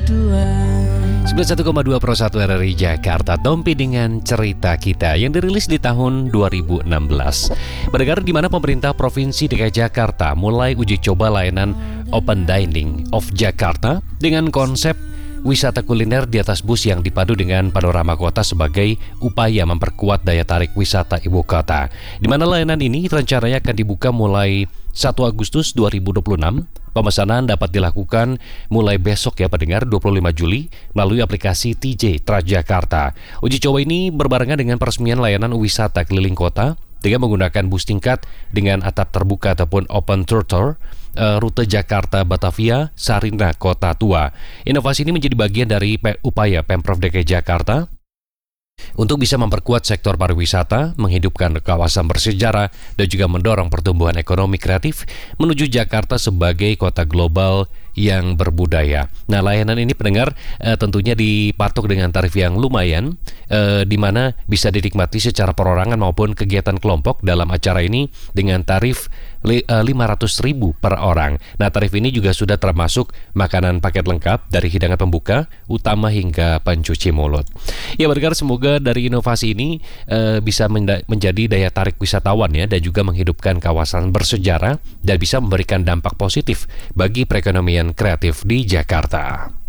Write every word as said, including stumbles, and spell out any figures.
sembilan puluh satu koma dua Pro satu R R I Jakarta, Tompi dengan cerita kita yang dirilis di tahun dua ribu enam belas. Mendengar di mana pemerintah Provinsi D K I Jakarta mulai uji coba layanan Open Dining of Jakarta dengan konsep wisata kuliner di atas bus yang dipadu dengan panorama kota sebagai upaya memperkuat daya tarik wisata ibu kota. Di mana layanan ini rencananya akan dibuka mulai satu Agustus dua ribu dua puluh enam. Pemesanan dapat dilakukan mulai besok ya pendengar, dua puluh lima Juli melalui aplikasi T J Transjakarta. Uji coba ini berbarengan dengan peresmian layanan wisata keliling kota dengan menggunakan bus tingkat dengan atap terbuka ataupun open tour uh, rute Jakarta Batavia Sarinah Kota Tua. Inovasi ini menjadi bagian dari pe- upaya Pemprov D K I Jakarta untuk bisa memperkuat sektor pariwisata, menghidupkan kawasan bersejarah, dan juga mendorong pertumbuhan ekonomi kreatif menuju Jakarta sebagai kota global yang berbudaya. Nah, layanan ini pendengar eh, tentunya dipatok dengan tarif yang lumayan, eh, di mana bisa dinikmati secara perorangan maupun kegiatan kelompok dalam acara ini dengan tarif li, eh, lima ratus ribu per orang. Nah, tarif ini juga sudah termasuk makanan paket lengkap dari hidangan pembuka, utama hingga pencuci mulut. Ya, pendengar, semoga dari inovasi ini eh, bisa menda- menjadi daya tarik wisatawan ya, dan juga menghidupkan kawasan bersejarah dan bisa memberikan dampak positif bagi perekonomian kreatif di Jakarta.